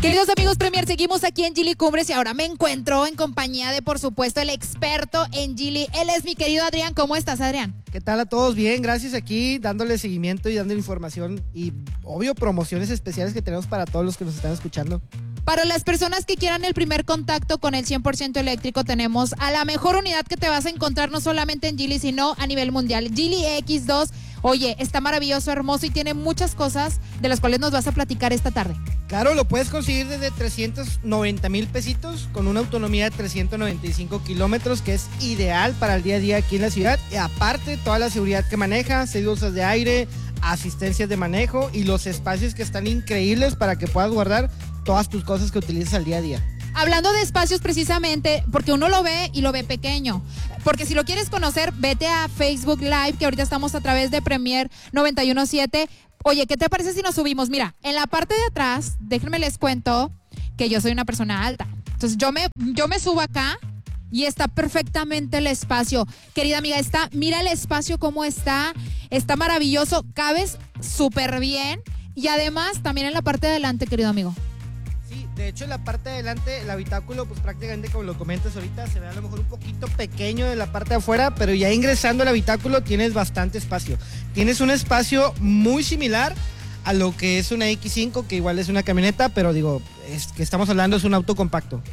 Queridos amigos Premier, seguimos aquí en Geely Cumbres y ahora me encuentro en compañía de, por supuesto, el experto en Geely. Él es mi querido Adrián. ¿Cómo estás, Adrián? ¿Qué tal a todos? Bien, gracias, aquí dándole seguimiento y dando información y, obvio, promociones especiales que tenemos para todos los que nos están escuchando. Para las personas que quieran el primer contacto con el 100% eléctrico, tenemos a la mejor unidad que te vas a encontrar no solamente en Geely, sino a nivel mundial. Geely X2, oye, está maravilloso, hermoso y tiene muchas cosas de las cuales nos vas a platicar esta tarde. Claro, lo puedes conseguir desde 390,000 pesitos con una autonomía de 395 kilómetros, que es ideal para el día a día aquí en la ciudad. Y aparte, toda la seguridad que maneja, 6 bolsas de aire, asistencias de manejo y los espacios que están increíbles para que puedas guardar todas tus cosas que utilizas al día a día. Hablando de espacios precisamente, porque uno lo ve y lo ve pequeño, porque si lo quieres conocer, vete a Facebook Live, que ahorita estamos a través de Premier 91.7. Oye, ¿qué te parece si nos subimos? Mira, en la parte de atrás, déjenme les cuento que yo soy una persona alta, entonces yo me subo acá y está perfectamente el espacio. Querida amiga, mira el espacio cómo está maravilloso, cabes súper bien y además también en la parte de adelante, querido amigo. Sí, de hecho en la parte de adelante el habitáculo pues prácticamente como lo comentas ahorita se ve a lo mejor un poquito pequeño de la parte de afuera, pero ya ingresando al habitáculo tienes bastante espacio. Tienes un espacio muy similar a lo que es una X5, que igual es una camioneta, pero digo, es que estamos hablando es un auto compacto.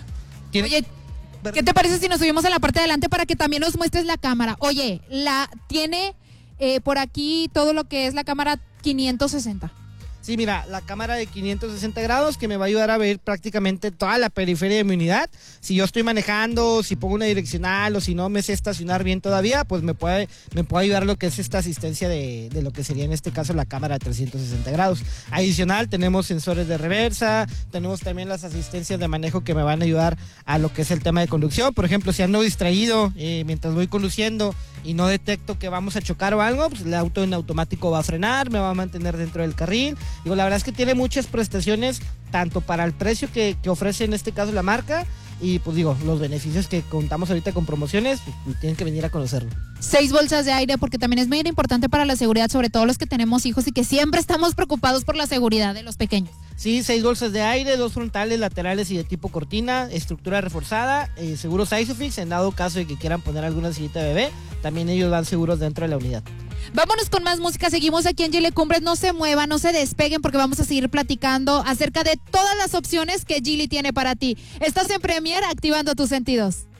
Oye, ¿qué te parece si nos subimos a la parte de adelante para que también nos muestres la cámara? Oye, tiene por aquí todo lo que es la cámara 560. Sí, mira, la cámara de 560 grados que me va a ayudar a ver prácticamente toda la periferia de mi unidad. Si yo estoy manejando, si pongo una direccional o si no me sé estacionar bien todavía, pues me puede ayudar lo que es esta asistencia de lo que sería en este caso la cámara de 360 grados. Adicional, tenemos sensores de reversa, tenemos también las asistencias de manejo que me van a ayudar a lo que es el tema de conducción. Por ejemplo, si ando distraído mientras voy conduciendo y no detecto que vamos a chocar o algo, pues el auto en automático va a frenar, me va a mantener dentro del carril. Digo, la verdad es que tiene muchas prestaciones, tanto para el precio que ofrece en este caso la marca, y pues digo, los beneficios que contamos ahorita con promociones, pues, tienen que venir a conocerlo. 6 bolsas de aire, porque también es muy importante para la seguridad, sobre todo los que tenemos hijos y que siempre estamos preocupados por la seguridad de los pequeños. Sí, 6 bolsas de aire, 2 frontales, laterales y de tipo cortina, estructura reforzada, seguros Isofix, en dado caso de que quieran poner alguna sillita de bebé, también ellos dan seguros dentro de la unidad. Vámonos con más música, seguimos aquí en Geely Cumbres, no se muevan, no se despeguen porque vamos a seguir platicando acerca de todas las opciones que Geely tiene para ti. Estás en Premier, activando tus sentidos.